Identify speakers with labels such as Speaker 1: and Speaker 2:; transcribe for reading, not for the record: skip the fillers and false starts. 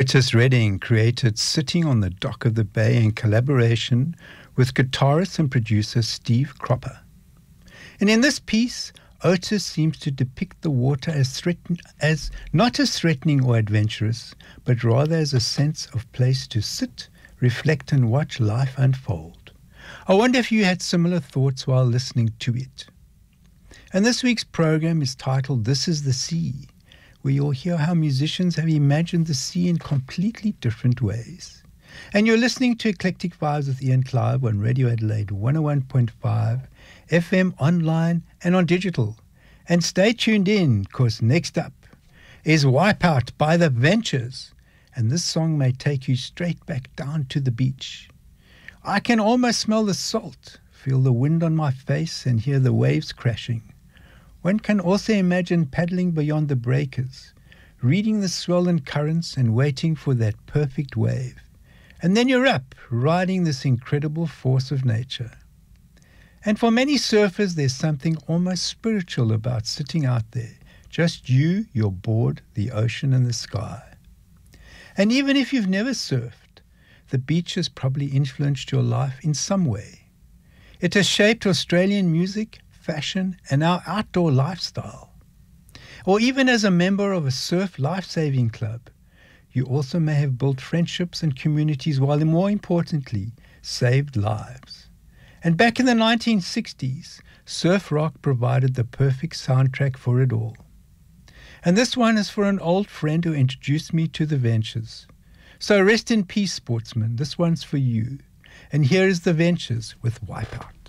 Speaker 1: Otis Redding created Sitting on the Dock of the Bay in collaboration with guitarist and producer Steve Cropper. And in this piece, Otis seems to depict the water as not as threatening or adventurous, but rather as a sense of place to sit, reflect and watch life unfold. I wonder if you had similar thoughts while listening to it. And this week's program is titled This is the Sea, where you'll hear how musicians have imagined the sea in completely different ways. And you're listening to Eclectic Vibes with Ian Clive on Radio Adelaide 101.5, FM, online and on digital. And stay tuned in, because next up is Wipeout by The Ventures. And this song may take you straight back down to the beach. I can almost smell the salt, feel the wind on my face and hear the waves crashing. One can also imagine paddling beyond the breakers, reading the swollen currents and waiting for that perfect wave. And then you're up, riding this incredible force of nature. And for many surfers, there's something almost spiritual about sitting out there. Just you, your board, the ocean and the sky. And even if you've never surfed, the beach has probably influenced your life in some way. It has shaped Australian music, fashion, and our outdoor lifestyle. Or even as a member of a surf life-saving club, you also may have built friendships and communities while, more importantly, saved lives. And back in the 1960s, surf rock provided the perfect soundtrack for it all. And this one is for an old friend who introduced me to The Ventures. So rest in peace, sportsman. This one's for you. And here is The Ventures with Wipeout.